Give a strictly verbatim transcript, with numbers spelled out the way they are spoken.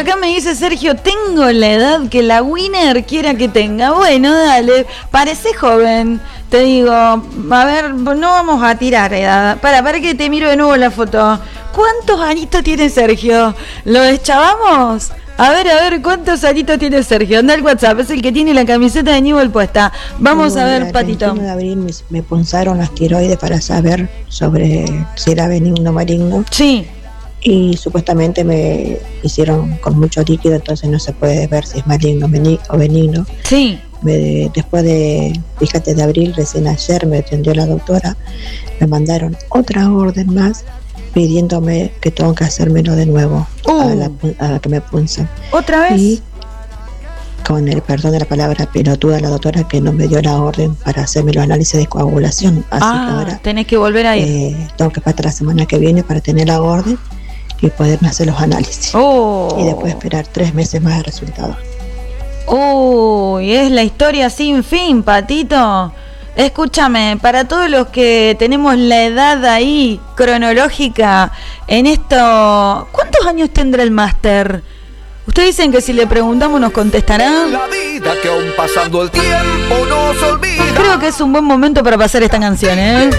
acá me dice Sergio, tengo la edad que la winner quiera que tenga. Bueno, dale, parece joven. Te digo, a ver, no vamos a tirar edad. Para, para que te miro de nuevo la foto. ¿Cuántos añitos tiene Sergio? ¿Lo deschavamos? A ver, a ver, ¿cuántos añitos tiene Sergio? Anda al WhatsApp, es el que tiene la camiseta de Newell puesta. Vamos Luego, a ver, el Patito. veintiuno de abril me, me punzaron las tiroides para saber sobre si era benigno o maligno. Sí. Y supuestamente me hicieron con mucho líquido, entonces no se puede ver si es maligno o benigno. Sí. Me, después de, fíjate, de abril, recién ayer me atendió la doctora, me mandaron otra orden más pidiéndome que tengo que hacérmelo de nuevo, uh. a, la, a la que me punzan. ¿Otra vez? Y con el perdón de la palabra pelotuda, la doctora que no me dio la orden para hacerme los análisis de coagulación. Así ah, que ahora tenés que volver a ir. Eh, tengo que esperar la semana que viene para tener la orden y poderme hacer los análisis. Oh. Y después esperar tres meses más de resultados. Uy, es la historia sin fin, Patito. Escúchame, para todos los que tenemos la edad ahí cronológica en esto, ¿cuántos años tendrá el máster? Ustedes dicen que si le preguntamos nos contestará. La vida que aún pasando el tiempo nos olvida. Creo que es un buen momento para pasar esta canción, ¿eh?